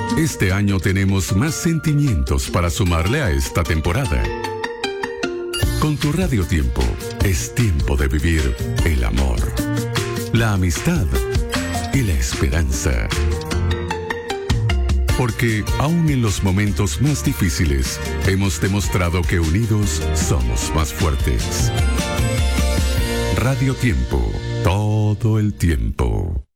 Este año tenemos más sentimientos para sumarle a esta temporada. Con tu Radio Tiempo, es tiempo de vivir el amor, la amistad y la esperanza. Porque aún en los momentos más difíciles, hemos demostrado que unidos somos más fuertes. Radio Tiempo, todo el tiempo.